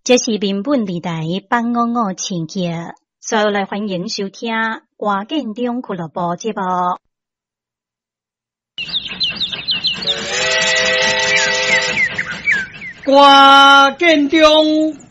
这是民本电台855千克，所有来欢迎收听歌建中俱乐部节目。 歌建中